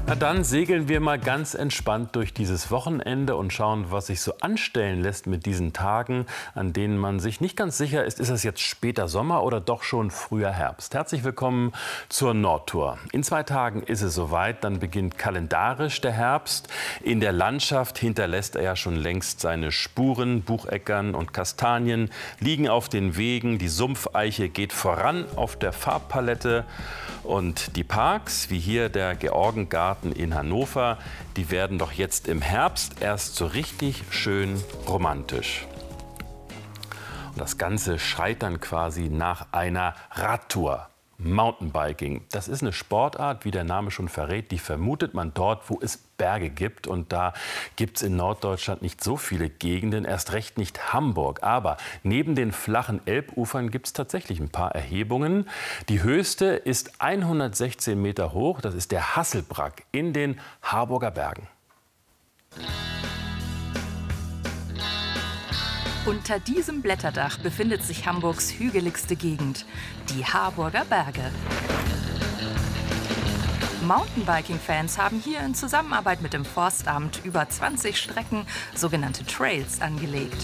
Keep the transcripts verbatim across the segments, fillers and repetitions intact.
Na dann segeln wir mal ganz entspannt durch dieses Wochenende und schauen, was sich so anstellen lässt mit diesen Tagen, an denen man sich nicht ganz sicher ist, ist es jetzt später Sommer oder doch schon früher Herbst. Herzlich willkommen zur Nordtour. In zwei Tagen ist es soweit, dann beginnt kalendarisch der Herbst. In der Landschaft hinterlässt er ja schon längst seine Spuren. Bucheckern und Kastanien liegen auf den Wegen, die Sumpfeiche geht voran auf der Farbpalette und die Parks, wie hier der Georgengarten in Hannover, die werden doch jetzt im Herbst erst so richtig schön romantisch. Und das Ganze schreit dann quasi nach einer Radtour. Mountainbiking, das ist eine Sportart, wie der Name schon verrät, die vermutet man dort, wo es Berge gibt. Und da gibt es in Norddeutschland nicht so viele Gegenden, erst recht nicht Hamburg. Aber neben den flachen Elbufern gibt es tatsächlich ein paar Erhebungen. Die höchste ist hundertsechzehn Meter hoch, das ist der Hasselbrack in den Harburger Bergen. Unter diesem Blätterdach befindet sich Hamburgs hügeligste Gegend, die Harburger Berge. Mountainbiking-Fans haben hier in Zusammenarbeit mit dem Forstamt über zwanzig Strecken, sogenannte Trails, angelegt.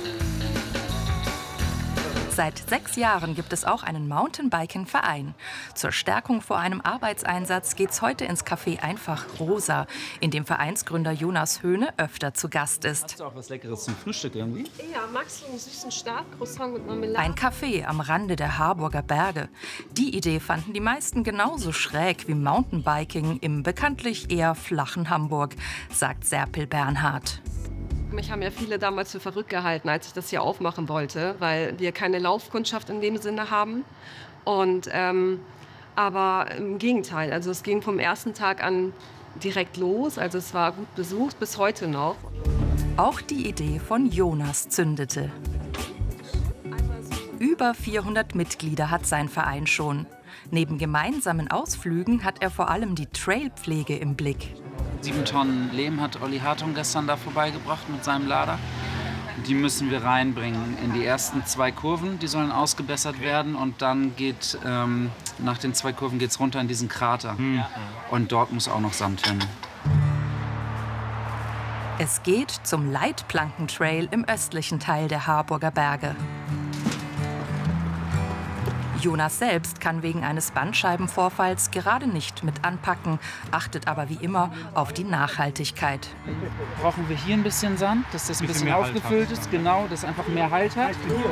Seit sechs Jahren gibt es auch einen Mountainbiking-Verein. Zur Stärkung vor einem Arbeitseinsatz geht's heute ins Café Einfach Rosa, in dem Vereinsgründer Jonas Höhne öfter zu Gast ist. Hast du auch was Leckeres zum Frühstück irgendwie? Ja, magst du einen süßen Stabcroissant mit Marmelade? Ein Café am Rande der Harburger Berge. Die Idee fanden die meisten genauso schräg wie Mountainbiking im bekanntlich eher flachen Hamburg, sagt Serpil Bernhard. Mich haben ja viele damals für verrückt gehalten, als ich das hier aufmachen wollte, weil wir keine Laufkundschaft in dem Sinne haben. Und, ähm, aber im Gegenteil, also es ging vom ersten Tag an direkt los, also es war gut besucht, bis heute noch. Auch die Idee von Jonas zündete. Über vierhundert Mitglieder hat sein Verein schon. Neben gemeinsamen Ausflügen hat er vor allem die Trailpflege im Blick. Sieben Tonnen Lehm hat Olli Hartung gestern da vorbeigebracht mit seinem Lader. Die müssen wir reinbringen in die ersten zwei Kurven. Die sollen ausgebessert werden und dann geht ähm, nach den zwei Kurven geht's runter in diesen Krater. Mhm. Und dort muss auch noch Sand hin. Es geht zum Leitplankentrail im östlichen Teil der Harburger Berge. Jonas selbst kann wegen eines Bandscheibenvorfalls gerade nicht mit anpacken, achtet aber wie immer auf die Nachhaltigkeit. Brauchen wir hier ein bisschen Sand, dass das ein bisschen, bisschen aufgefüllt ist, genau, dass einfach mehr Halt hat.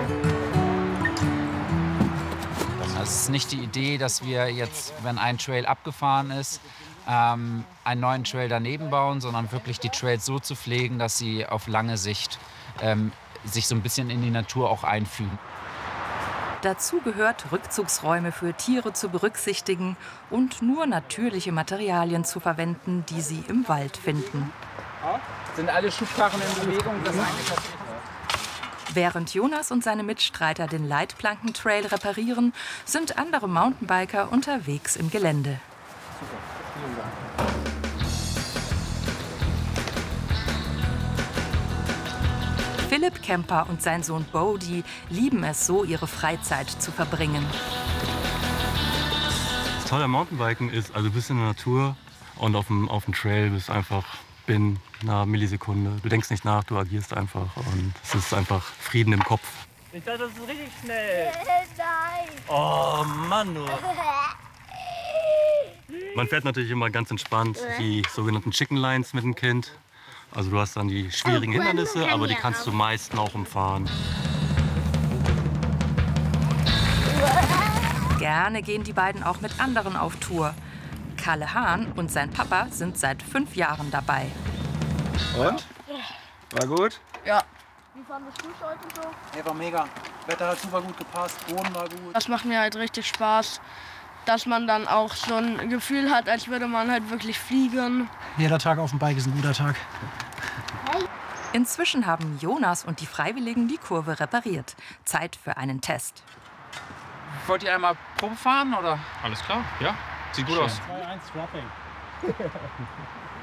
Also es ist nicht die Idee, dass wir jetzt, wenn ein Trail abgefahren ist, ähm, einen neuen Trail daneben bauen, sondern wirklich die Trails so zu pflegen, dass sie auf lange Sicht ähm, sich so ein bisschen in die Natur auch einfügen. Dazu gehört, Rückzugsräume für Tiere zu berücksichtigen und nur natürliche Materialien zu verwenden, die sie im Wald finden. Sind alle Schubkarren in Bewegung? Das Während Jonas und seine Mitstreiter den Leitplankentrail reparieren, sind andere Mountainbiker unterwegs im Gelände. Super. Vielen Dank. Philipp Kemper und sein Sohn Bodhi lieben es so, ihre Freizeit zu verbringen. Das Tolle am Mountainbiken ist, also du bist in der Natur und auf dem, auf dem Trail bist einfach binnen einer Millisekunde. Du denkst nicht nach, du agierst einfach und es ist einfach Frieden im Kopf. Ich dachte, das ist richtig schnell. Nein. Oh Mann, nur. Man fährt natürlich immer ganz entspannt die sogenannten Chicken Lines mit dem Kind. Also du hast dann die schwierigen Hindernisse, aber die kannst du meist auch umfahren. Gerne gehen die beiden auch mit anderen auf Tour. Kalle Hahn und sein Papa sind seit fünf Jahren dabei. Und? War gut? Ja. Wie fandest du es heute so? Ja, war mega. Wetter hat super gut gepasst, Boden war gut. Das macht mir halt richtig Spaß, dass man dann auch so ein Gefühl hat, als würde man halt wirklich fliegen. Jeder Tag auf dem Bike ist ein guter Tag. Inzwischen haben Jonas und die Freiwilligen die Kurve repariert. Zeit für einen Test. Wollt ihr einmal Probe fahren, oder? Alles klar, ja. Sieht gut aus. zwei eins Dropping.